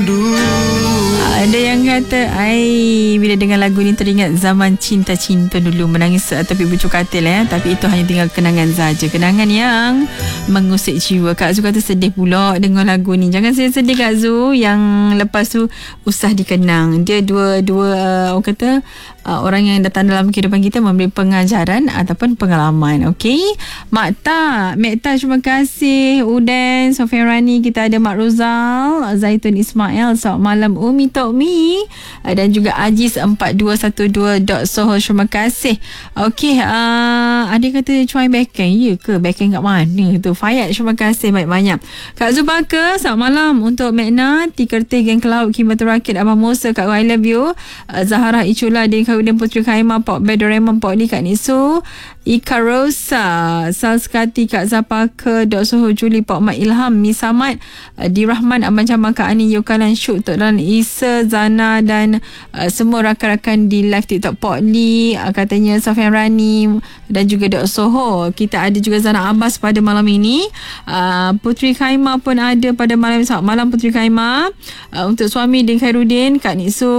Ada yang kata, bila dengar lagu ni teringat zaman cinta-cinta dulu, menangis tepi bucu katil tapi itu hanya tinggal kenangan saja, kenangan yang mengusik jiwa. Kak Zu kata sedih pula dengar lagu ni. Jangan sedih Kak Zu, yang lepas tu usah dikenang. Dia dua orang kata orang yang datang dalam kehidupan kita memberi pengajaran ataupun pengalaman. Okey, Mekta, terima kasih. Uden, Sofian Rani, kita ada Mak Rozal, Zaitun Ismail, selamat malam Umi Tokmi, dan juga Aziz 4212.soho, terima kasih. Okey, ada kata cuai backhand, ya ke? Backhand kat mana tu? Fayat, terima kasih banyak-banyak. Kak Zubaka, selamat malam untuk Mekna, Tikertih, Geng Kelaut, Kimatul Rakit, Abang Musa, Kak I love you, Zahara Icula, Din Kawudin Putri Khaimah, Pok Bedoraemon, Pok Li, Kak Nisu, Ika Rosa, Salskati, Kak Zapaka, Dok Soho, Juli, Pok Mat Ilham, Misamat, Dirahman, Abang Camal, Kak Ani, Yokalan, Syuk, Tok Dalan, Isa, Zana dan semua rakan-rakan di live TikTok Pok Li, katanya Sofian Rani dan juga Dok Soho. Kita ada juga Zana Abbas pada malam ini. Putri Khaimah pun ada pada malam ini. Selamat malam Putri Khaimah. Untuk suami Din Khairuddin, Kak Nisu,